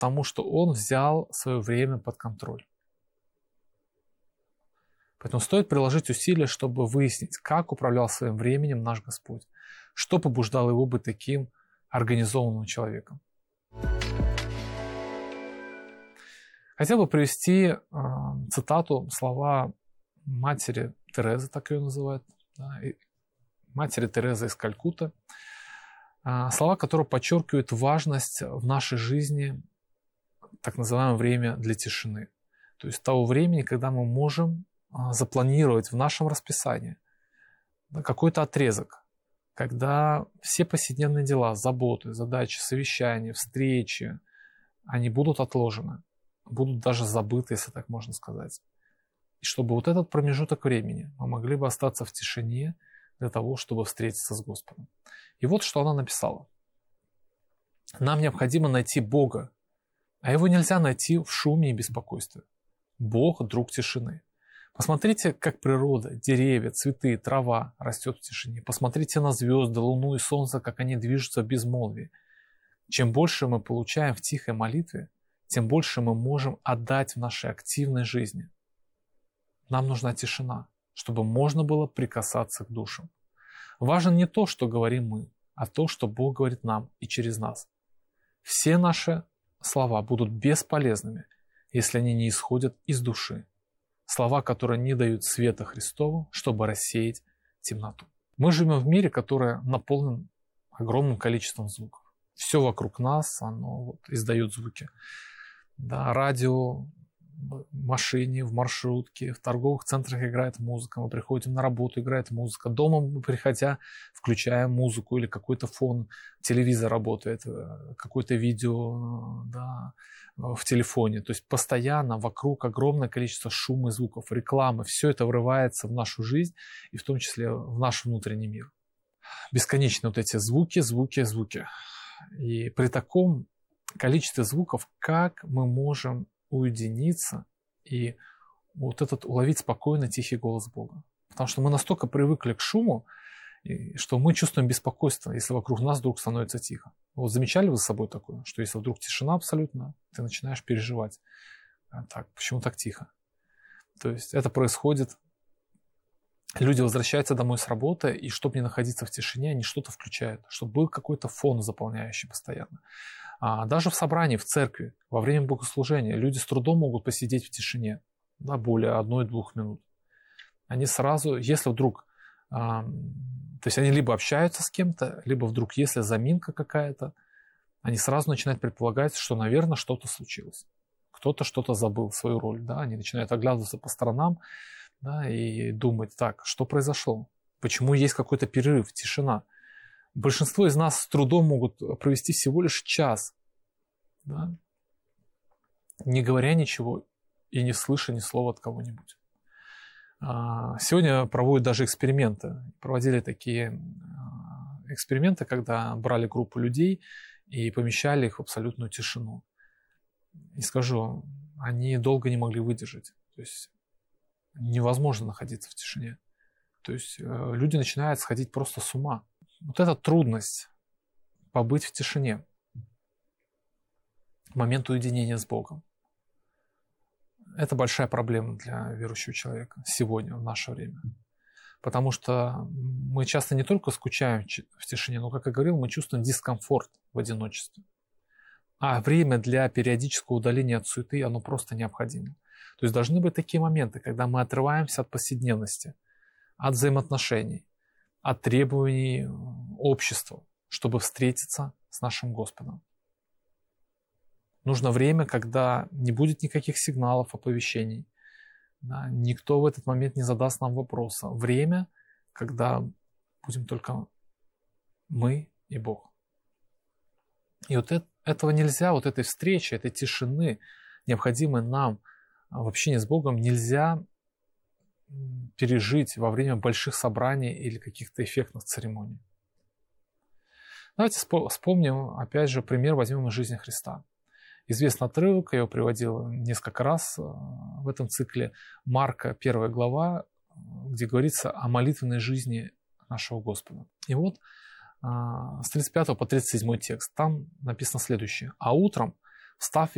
потому что он взял свое время под контроль. Поэтому стоит приложить усилия, чтобы выяснить, как управлял своим временем наш Господь, что побуждало его быть таким организованным человеком. Хотел бы привести цитату, слова матери Терезы, так ее называют, да, матери Терезы из Калькутты, слова, которые подчеркивают важность в нашей жизни так называемое время для тишины. То есть того времени, когда мы можем запланировать в нашем расписании какой-то отрезок, когда все повседневные дела, заботы, задачи, совещания, встречи, они будут отложены, будут даже забыты, если так можно сказать. И чтобы вот этот промежуток времени мы могли бы остаться в тишине для того, чтобы встретиться с Господом. И вот что она написала. Нам необходимо найти Бога, а его нельзя найти в шуме и беспокойстве. Бог – друг тишины. Посмотрите, как природа, деревья, цветы, трава растет в тишине. Посмотрите на звезды, луну и солнце, как они движутся в безмолвии. Чем больше мы получаем в тихой молитве, тем больше мы можем отдать в нашей активной жизни. Нам нужна тишина, чтобы можно было прикасаться к душам. Важно не то, что говорим мы, а то, что Бог говорит нам и через нас. Все наши слова будут бесполезными, если они не исходят из души. Слова, которые не дают света Христову, чтобы рассеять темноту. Мы живем в мире, который наполнен огромным количеством звуков. Все вокруг нас, оно издает звуки. Да, радио, в машине, в маршрутке, в торговых центрах играет музыка, мы приходим на работу, играет музыка, дома мы, приходя, включаем музыку или какой-то фон, телевизор работает, какое-то видео, да, в телефоне. То есть постоянно вокруг огромное количество шума и звуков, рекламы, все это врывается в нашу жизнь и в том числе в наш внутренний мир. Бесконечно вот эти звуки, звуки, звуки. И при таком количестве звуков, как мы можем уединиться и вот этот уловить спокойный, тихий голос Бога. Потому что мы настолько привыкли к шуму, что мы чувствуем беспокойство, если вокруг нас вдруг становится тихо. Вот замечали вы за собой такое, что если вдруг тишина абсолютно, ты начинаешь переживать. Так, почему так тихо? То есть это происходит, люди возвращаются домой с работы, и чтобы не находиться в тишине, они что-то включают, чтобы был какой-то фон заполняющий постоянно. Даже в собрании, в церкви, во время богослужения люди с трудом могут посидеть в тишине, да, более 1-2 минут. Они сразу, если вдруг, то есть они либо общаются с кем-то, либо вдруг, если заминка какая-то, они сразу начинают предполагать, что, наверное, что-то случилось. Кто-то что-то забыл, свою роль, да, они начинают оглядываться по сторонам, да, и думать, так, что произошло? Почему есть какой-то перерыв, тишина? Большинство из нас с трудом могут провести всего лишь час, да, не говоря ничего и не слыша ни слова от кого-нибудь. Сегодня проводят даже эксперименты. Проводили такие эксперименты, когда брали группу людей и помещали их в абсолютную тишину. И скажу, они долго не могли выдержать. То есть невозможно находиться в тишине. То есть люди начинают сходить просто с ума. Вот эта трудность побыть в тишине, момент уединения с Богом, это большая проблема для верующего человека сегодня, в наше время. Потому что мы часто не только скучаем в тишине, но, как я говорил, мы чувствуем дискомфорт в одиночестве. А время для периодического удаления от суеты, оно просто необходимо. То есть должны быть такие моменты, когда мы отрываемся от повседневности, от взаимоотношений, от требований общества, чтобы встретиться с нашим Господом. Нужно время, когда не будет никаких сигналов, оповещений. Да, никто в этот момент не задаст нам вопроса. Время, когда будем только мы и Бог. И вот этого нельзя, вот этой встречи, этой тишины, необходимой нам в общении с Богом, нельзя пережить во время больших собраний или каких-то эффектных церемоний. Давайте вспомним, опять же, пример возьмем из жизни Христа. Известный отрывок, я его приводил несколько раз в этом цикле, Марка, 1 глава, где говорится о молитвенной жизни нашего Господа. И вот с 35 по 37 текст, там написано следующее. «А утром, встав